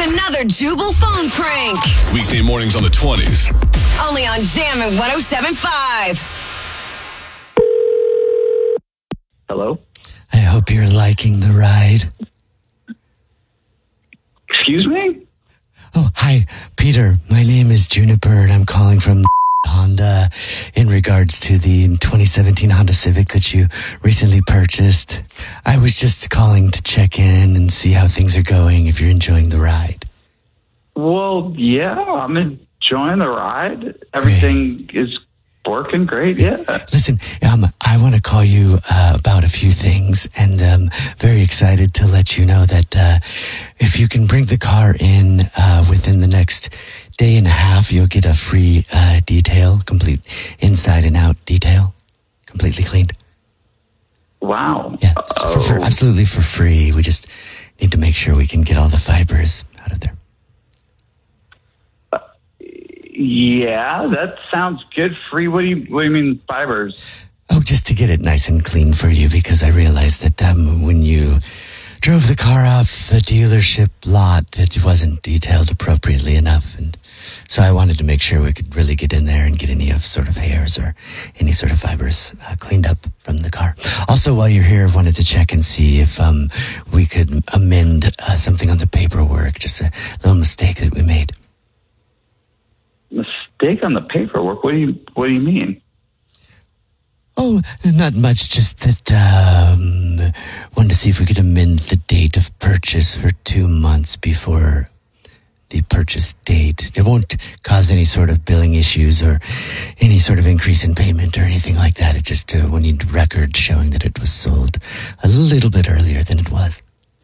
Another Jubal phone prank. Weekday mornings on the 20s. Only on Jammin' 107.5. Hello? I hope you're liking the ride. Excuse me? Oh, hi, Peter. My name is Juniper, and I'm calling from Honda in regards to the 2017 Honda Civic that you recently purchased. I was just calling to check in and see how things are going, if you're enjoying the ride. Well, yeah, I'm enjoying the ride. Everything is working great, yeah. Listen, I want to call you about a few things, and I'm very excited to let you know that if you can bring the car in within the next day and a half, you'll get a free detail, complete inside and out detail, completely cleaned. Wow. Yeah, absolutely for free. We just need to make sure we can get all the fibers out of there. Yeah, that sounds good. Free? What do you mean fibers? Oh, just to get it nice and clean for you, because I realized that when you drove the car off the dealership lot, it wasn't detailed appropriately enough, and so I wanted to make sure we could really get in there and get any of sort of hairs or any sort of fibers cleaned up from the car. Also, while you're here, I wanted to check and see if we could amend something on the paperwork, just a little mistake that we made. Mistake on the paperwork? What do you mean? Oh, not much. Just that wanted to see if we could amend the date of purchase for 2 months before the purchase date. It won't cause any sort of billing issues or any sort of increase in payment or anything like that. It just we need record showing that it was sold a little bit earlier than it was.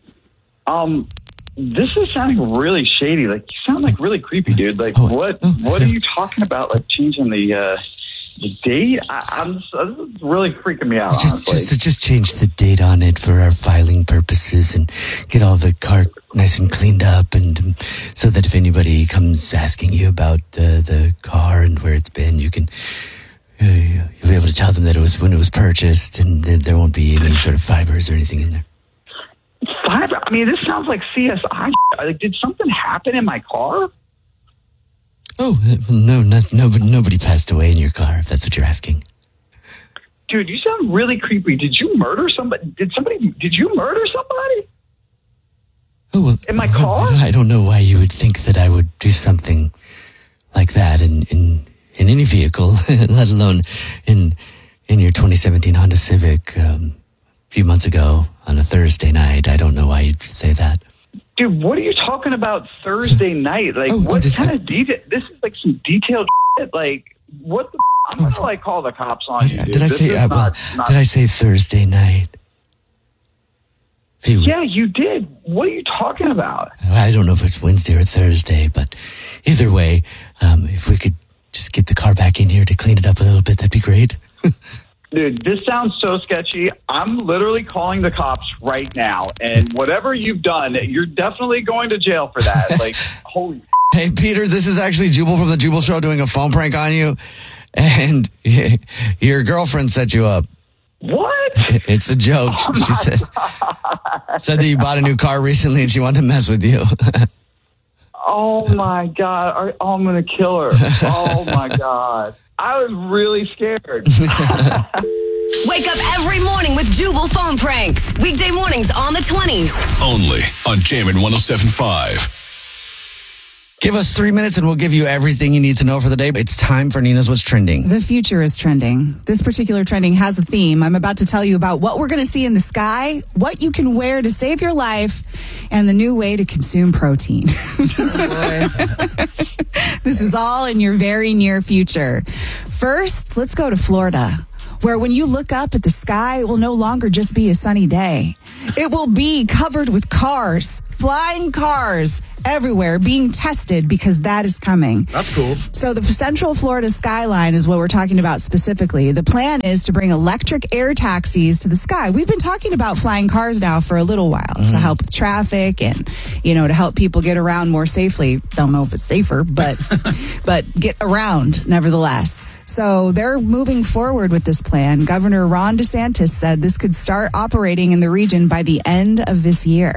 This is sounding really shady. Like, you sound like really creepy, dude. Like, what are you talking about? Like, changing the date? This is really freaking me out, honestly. Just change the date on it for our filing purposes and get all the car nice and cleaned up, and so that if anybody comes asking you about the car and where it's been, you can you'll be able to tell them that it was when it was purchased, and there won't be any sort of fibers or anything in there. Fiber? I mean, this sounds like CSI. Like, did something happen in my car? Oh, no, nobody passed away in your car, if that's what you're asking. Dude, you sound really creepy. Did you murder somebody? Did you murder somebody? Oh, well, in my car? I don't know why you would think that I would do something like that in any vehicle, let alone in your 2017 Honda Civic a few months ago on a Thursday night. I don't know why you'd say that. Dude, what are you talking about Thursday night? Like, what kind of detail? This is like some detailed shit. Like, what the? I'm going to, like, call the cops on you, dude. Did I say Thursday night? Yeah, you did. What are you talking about? I don't know if it's Wednesday or Thursday, but either way, if we could just get the car back in here to clean it up a little bit, that'd be great. Dude, this sounds so sketchy. I'm literally calling the cops right now, and whatever you've done, you're definitely going to jail for that. Like, holy. Hey, Peter, this is actually Jubal from the Jubal Show doing a phone prank on you, and your girlfriend set you up. What? It's a joke. Oh, she said that you bought a new car recently, and she wanted to mess with you. Oh, my God. I'm going to kill her. Oh, my God. I was really scared. Wake up every morning with Jubal phone pranks. Weekday mornings on the 20s. Only on Jammin' 107.5. Give us 3 minutes and we'll give you everything you need to know for the day. It's time for Nina's What's Trending. The future is trending. This particular trending has a theme. I'm about to tell you about what we're going to see in the sky, what you can wear to save your life, and the new way to consume protein. This is all in your very near future. First, let's go to Florida, where when you look up at the sky, it will no longer just be a sunny day. It will be covered with cars, flying cars everywhere being tested, because that is coming. That's cool. So the Central Florida skyline is what we're talking about specifically. The plan is to bring electric air taxis to the sky. We've been talking about flying cars now for a little while to help with traffic and, to help people get around more safely. Don't know if it's safer, but get around nevertheless. So they're moving forward with this plan. Governor Ron DeSantis said this could start operating in the region by the end of this year.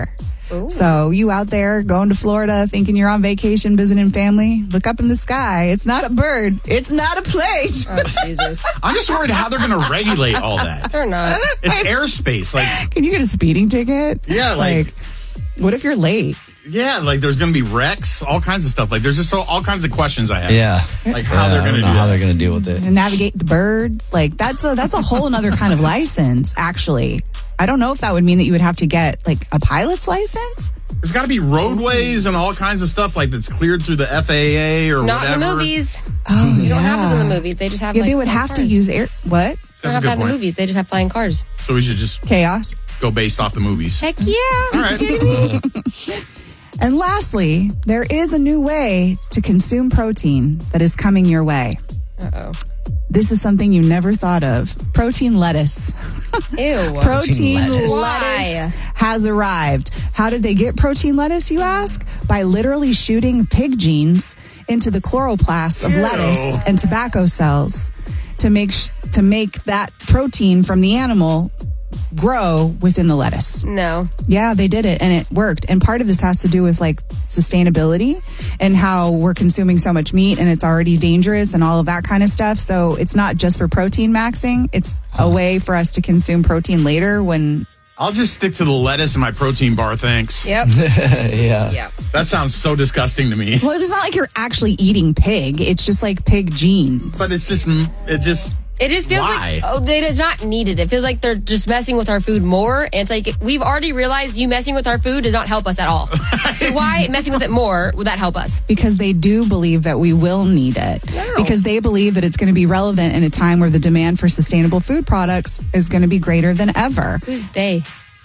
Ooh. So you out there going to Florida thinking you're on vacation, visiting family, look up in the sky. It's not a bird. It's not a plane. Oh, Jesus. I'm just worried how they're going to regulate all that. They're not. It's airspace. Like, can you get a speeding ticket? Yeah, like what if you're late? Yeah, like there's going to be wrecks, all kinds of stuff. Like there's just all kinds of questions I have. Yeah. Like how they're going to do how they're going to deal with it. And navigate the birds. Like that's a whole other kind of license, actually. I don't know if that would mean that you would have to get like a pilot's license. There's got to be roadways and all kinds of stuff like that's cleared through the FAA or not whatever. In the movies. Oh, you don't have this in the movies. They just have they would have to use air. What? They don't have that in the movies. They just have flying cars. So we should just chaos. Go based off the movies. Heck yeah. All right. And lastly, there is a new way to consume protein that is coming your way. Uh-oh. This is something you never thought of. Protein lettuce. Ew. Protein lettuce has arrived. How did they get protein lettuce, you ask? By literally shooting pig genes into the chloroplasts of lettuce and tobacco cells to make that protein from the animal grow within the lettuce. No. Yeah, they did it and it worked. And part of this has to do with like sustainability and how we're consuming so much meat and it's already dangerous and all of that kind of stuff. So it's not just for protein maxing. It's a way for us to consume protein later when... I'll just stick to the lettuce in my protein bar, thanks. Yep. Yeah. That sounds so disgusting to me. Well, it's not like you're actually eating pig. It's just like pig genes. But it just feels like it's not needed. It feels like they're just messing with our food more. And it's like we've already realized you messing with our food does not help us at all. So why messing with it more would that help us? Because they do believe that we will need it. No. Because they believe that it's going to be relevant in a time where the demand for sustainable food products is going to be greater than ever. Who's they?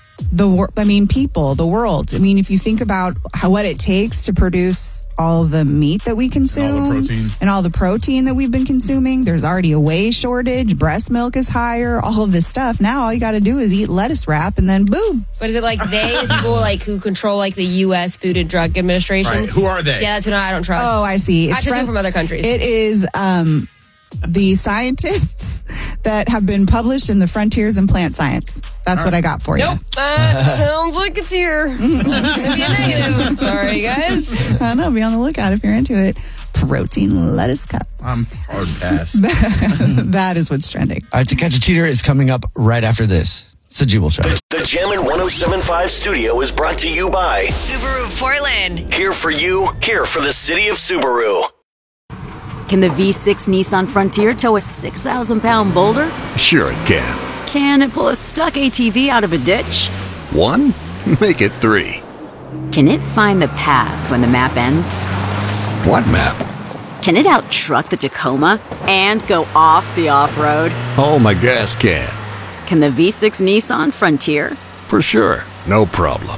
People, the world. I mean, if you think about what it takes to produce all the meat that we consume and all the protein that we've been consuming, there's already a whey shortage, breast milk is higher, all of this stuff. Now all you got to do is eat lettuce wrap and then boom. But is it like people like who control like the U.S. Food and Drug Administration? Right. Who are they? Yeah, that's what I don't trust. Oh, I see. I trust them from other countries. It is the scientists that have been published in the Frontiers in Plant Science. That's what I got for you. Nope. Sounds like it's here. It's going to be a negative. Sorry, guys. I don't know. Be on the lookout if you're into it. Protein lettuce cups. I'm hard pass. That is what's trending. All right, To Catch a Cheater is coming up right after this. It's the Jubal Show. The Jammin' 107.5 studio is brought to you by Subaru Portland. Here for you, here for the city of Subaru. Can the V6 Nissan Frontier tow a 6,000-pound boulder? Sure it can. Can it pull a stuck ATV out of a ditch? 1? Make it 3. Can it find the path when the map ends? What map? Can it out-truck the Tacoma and go off the off-road? Oh, my gas can. Can the V6 Nissan Frontier? For sure. No problem.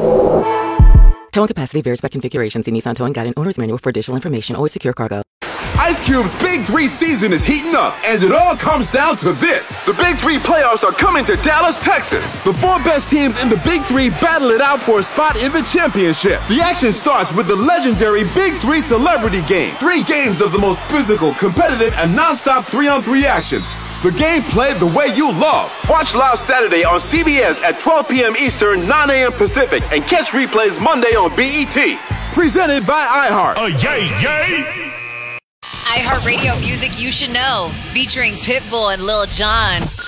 Towing capacity varies by configuration. See Nissan Towing Guide and Owner's Manual for additional information. Always secure cargo. Ice Cube's Big 3 season is heating up, and it all comes down to this. The Big 3 playoffs are coming to Dallas, Texas. The 4 best teams in the Big 3 battle it out for a spot in the championship. The action starts with the legendary Big 3 Celebrity Game. 3 games of the most physical, competitive, and non-stop 3-on-3 action. The game played the way you love. Watch live Saturday on CBS at 12 p.m. Eastern, 9 a.m. Pacific, and catch replays Monday on BET. Presented by iHeart. Yay! iHeartRadio music you should know, featuring Pitbull and Lil Jon.